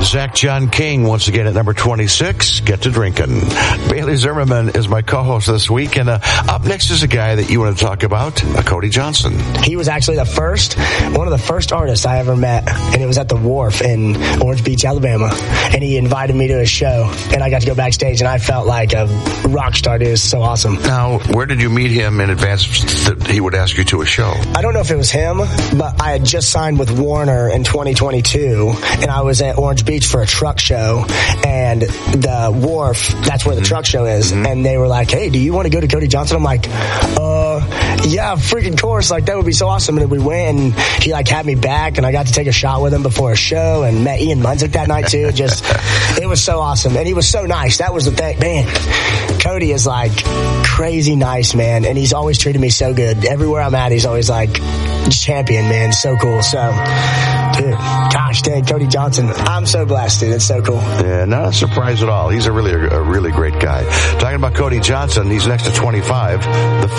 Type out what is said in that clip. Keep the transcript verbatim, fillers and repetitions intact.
Zach John King once again at number twenty-six. Get to drinking. Bailey Zimmerman is my co-host this week, and uh, up next is a guy that you want to talk about, uh, Cody Johnson. He was actually the first, one of the first artists I ever met, and it was at the Wharf in Orange Beach, Alabama. And he invited me to his show, and I got to go backstage, and I felt like a rock star. Dude, it was so awesome. Now, where did you meet him in advance that he would ask you to a show? I don't know if it was him, but I had just signed with Warner in twenty twenty-two, and I was at Orange Beach for a truck show, and the Wharf, that's where the mm-hmm. truck show is, mm-hmm. and they were like, hey, do you want to go to Cody Johnson? I'm like, uh, yeah, freaking course, like, that would be so awesome. And we went, and he, like, had me back, and I got to take a shot with him before a show, and met Ian Munzik that night, too. Just, it was so awesome, and he was so nice. That was the thing. Man, Cody is, like, crazy nice, man, and he's always treated me so good. Everywhere I'm at, he's always, like, champion, man. So cool. So, dude, gosh dang, Cody Johnson, I'm so blessed, dude. It's so cool. Yeah, not a surprise at all. He's a really, a really great guy. Talking about Cody Johnson, he's next to twenty-five. The